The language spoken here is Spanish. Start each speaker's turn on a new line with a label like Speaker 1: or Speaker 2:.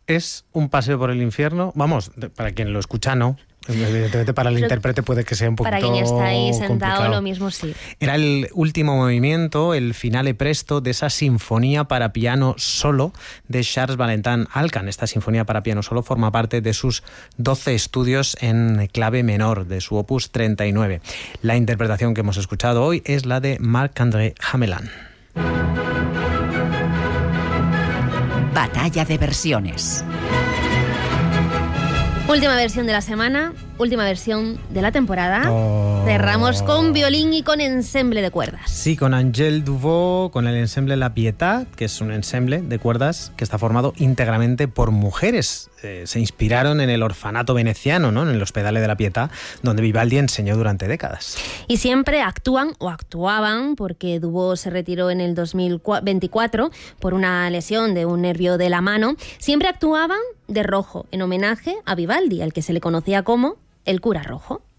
Speaker 1: es un paseo por el infierno. Vamos, para quien lo escucha, no. Evidentemente para el intérprete puede que sea un poquito
Speaker 2: para quien está ahí sentado
Speaker 1: complicado.
Speaker 2: Lo mismo sí.
Speaker 1: Era el último movimiento, el finale presto de esa sinfonía para piano solo de Charles Valentin Alcan. Esta sinfonía para piano solo forma parte de sus 12 estudios en clave menor, de su opus 39. La interpretación que hemos escuchado hoy es la de Marc-André Hamelin.
Speaker 3: Batalla de versiones.
Speaker 2: Última versión de la semana, última versión de la temporada. Cerramos con violín y con ensemble de cuerdas.
Speaker 1: Sí, con Angèle Duvaux, con el ensemble La Pietà, que es un ensemble de cuerdas que está formado íntegramente por mujeres. Se inspiraron en el orfanato veneciano, ¿no? En el Hospedale de la Pietà, donde Vivaldi enseñó durante décadas.
Speaker 2: Y siempre actúan o actuaban, porque Duvaux se retiró en el 2024 por una lesión de un nervio de la mano. Siempre actuaban de rojo, en homenaje a Vivaldi, al que se le conocía como el cura rojo.